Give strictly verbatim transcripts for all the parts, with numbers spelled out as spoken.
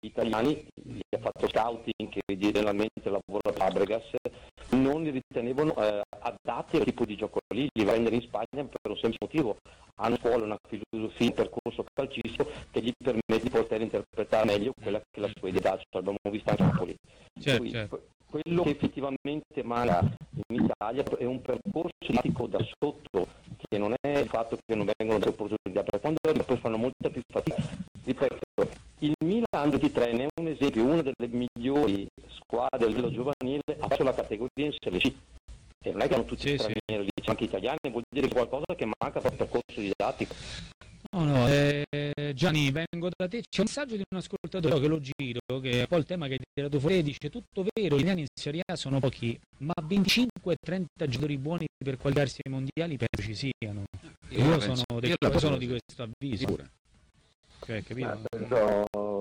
italiani, gli ha fatto scouting che generalmente lavora a Fabregas, non li ritenevano eh, adatti al tipo di gioco lì, li va a prendere in Spagna per un semplice motivo: hanno scuola, una filosofia, un percorso calcistico che gli permette di poter interpretare meglio quella che è la sua identità, cioè l'abbiamo visto anche a Napoli. Certo, Quindi, certo. quello che effettivamente manca in Italia è un percorso didattico da sotto, che non è il fatto che non vengono delle opportunità, perché quando poi fanno molta più fatica. Ripeto, il Milan ventitré ne è un esempio, una delle migliori squadre a livello giovanile, ha fatto la categoria in Serie C. E non è che hanno tutti Sì, stranieri, sì. Anche italiani, vuol dire qualcosa che manca per il percorso didattico. No, no, eh, Gianni, vengo da te. C'è un messaggio di un ascoltatore che lo giro, che è un po' il tema che hai tirato fuori, dice: tutto vero, gli italiani in Serie A sono pochi, ma venticinque trenta giocatori buoni per qualificarsi ai mondiali penso ci siano. Io, io sono, io io sono di questo avviso. Pure. Okay, capito? Ah, penso,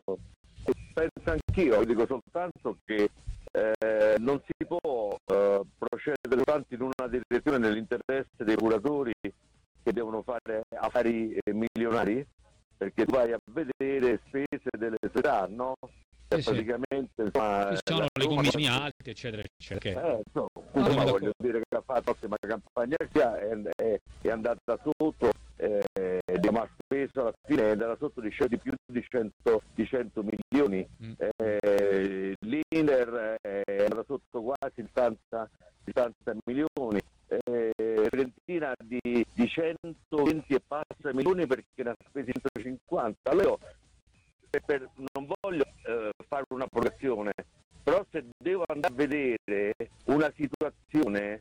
penso anch'io, dico soltanto che eh, non si può eh, procedere avanti in una direzione nell'interesse dei curatori che devono fare affari milionari, perché tu vai a vedere spese delle società, no? Sì, praticamente sì. Insomma, ci sono le commissioni alte, eccetera, eccetera. Eh, no, Kuma, no, voglio dire che ha fatto l'ottima campagna, è, è, è andata sotto, eh, ha speso alla fine, è andata sotto di, di più di cento, di cento milioni. Mm. Eh, L'Inter è andata sotto quasi settanta milioni. Eh, Fiorentina di, di centoventi e passa milioni perché ne ha spesi centocinquanta. Allora, per, per, non voglio eh, fare una proiezione, però se devo andare a vedere una situazione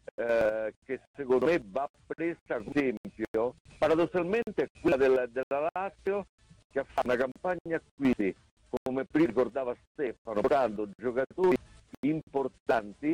eh, che secondo me va presa come esempio, paradossalmente è quella della, della Lazio, che ha fatto una campagna acquisti, come prima ricordava Stefano, portando giocatori importanti,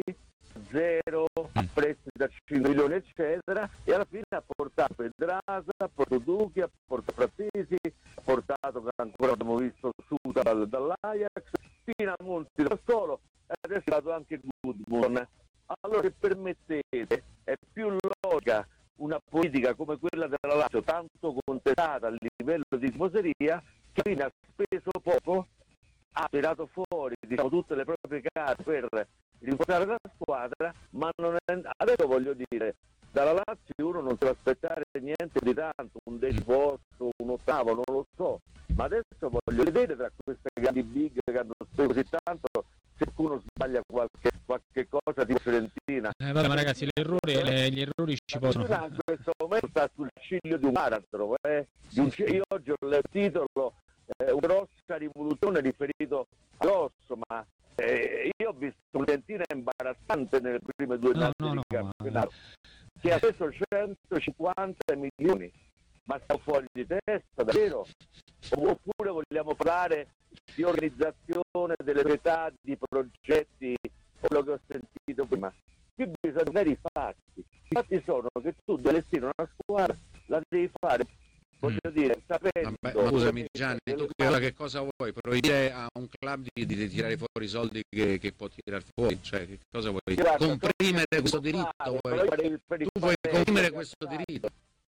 zero a prezzi da cinque milioni eccetera, e alla fine ha portato Pedrasa, ha portato Duchi, ha portato Frattesi, ha portato, che ancora abbiamo visto, Suta dal, dall'Ajax, fino a Monti da Solo, e adesso è stato anche Goodman. Allora, se permettete, è più logica una politica come quella della Lazio, tanto contestata a livello di tifoseria, che alla fine ha speso poco, ha tirato fuori, diciamo, tutte le proprie carte per rinforzare la squadra, ma non è... adesso voglio dire, dalla Lazio uno non si può aspettare niente di tanto, un decimo posto, un ottavo, non lo so, ma adesso voglio vedere tra queste grandi big che hanno speso così tanto se qualcuno sbaglia qualche, qualche cosa tipo Fiorentina. Eh, vabbè, ma ragazzi, l'errore, le, gli errori ci possono fare. In questo momento sta sul ciglio di un baratro, eh? Di un, io oggi ho letto il titolo, eh, una grossa rivoluzione riferito all'osso, ma eh, io ho visto Fiorentina imbarazzante nelle prime due no, anni no, di no, campionato, no. che ha speso centocinquanta milioni, ma stiamo fuori di testa davvero? Oppure vogliamo parlare di organizzazione delle società, di progetti, quello che ho sentito prima? Qui bisogna vedere i fatti. I fatti sono che tu devi allestire una squadra, la devi fare, voglio mm. dire, sapendo... Vabbè, scusami Gianni, tu che, che cosa vuoi? Proibire a un club di, di tirare fuori i soldi che, che può tirare fuori? Cioè, che cosa vuoi? Guarda, comprimere questo diritto? Vuoi? Per il, per il tu vuoi comprimere questo diritto?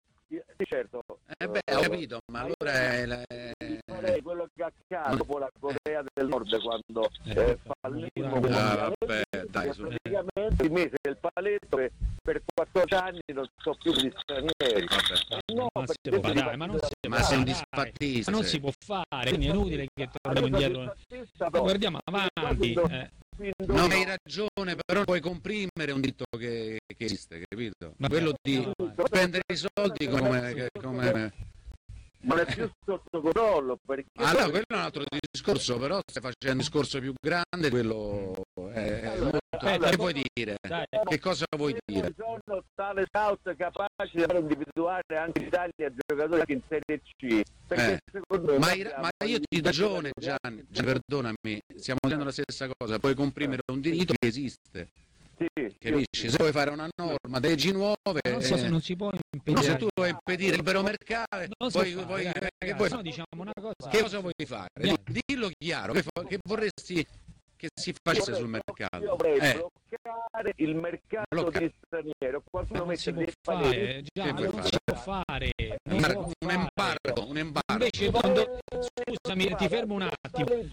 Sì, certo. Eh beh, ho capito, ma allora è... La... farei quello che accade dopo la Corea del Nord quando eh, fallimmo ah, vabbè, dai, su... praticamente mise il paletto e per quattordici anni non so più di stranieri. No, ma, si può, dai, ma non si ma sei un disfattista, ma non si può fare, quindi è inutile che torniamo indietro. Guardiamo avanti. Eh. No, hai ragione, però puoi comprimere un diritto che, che esiste, capito? Ma quello di spendere i soldi come... come... non è più sotto controllo, perché allora quello è un altro discorso, però stai facendo un discorso più grande, quello è, è molto... allora, che vuoi dire? Dai. Che cosa vuoi dire? Sono tale scout capaci di individuare anche in Italia giocatori anche in Serie C, eh. me ma, i, ma io ti do ragione Gianni, perdonami, stiamo dicendo la stessa cosa, puoi comprimere un diritto che esiste. Sì, capisci? Se vuoi fare una norma, leggi nuove, non so, eh, se non si può impedire. No, se tu vuoi impedire il libero mercato, non poi, fare, poi, ragazzi, che ragazzi, vuoi, no, diciamo una cosa. Che cosa vuoi fare? Yeah. Dillo chiaro, che, che vorresti che si facesse vorrei, sul mercato? Io vorrei eh. bloccare il mercato Blocca. di straniero. Qualcuno non si mette può dei fare, già, non fare? si può fare. Un, un embargo, un embargo. Invece quando, scusami, ti fermo un attimo.